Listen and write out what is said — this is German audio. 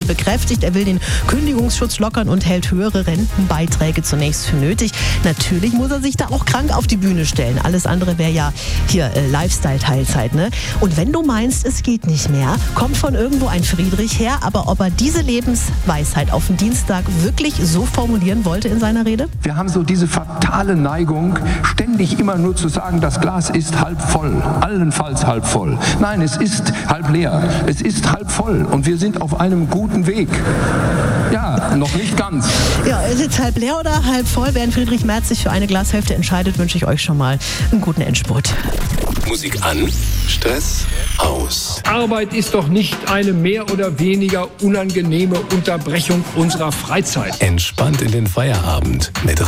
bekräftigt, er will den Kündigungsschutz lockern und hält höhere Rentenbeiträge zunächst für nötig. Natürlich muss er sich da auch krank auf die Bühne stellen. Alles andere wäre ja hier Lifestyle-Teilzeit, ne? Und wenn du meinst, es geht nicht mehr, kommt von irgendwo ein Friedrich her, aber ob er diese Lebensweisheit auf den Dienstag wirklich so formulieren wollte in seiner Rede? Wir haben so diese fatale Neigung, ständig immer nur zu sagen, das Glas ist halb voll, allenfalls halb voll. Nein, es ist halb leer, es ist halb voll und wir sind auf einem guten Weg. Ja, noch nicht ganz. Ja, ist jetzt halb leer oder halb voll? Während Friedrich Merz sich für eine Glashälfte entscheidet, wünsche ich euch schon mal einen guten Endspurt. Musik an, Stress aus. Arbeit ist doch nicht eine mehr oder weniger unangenehme Unterbrechung unserer Freizeit. Entspannt in den Feierabend mit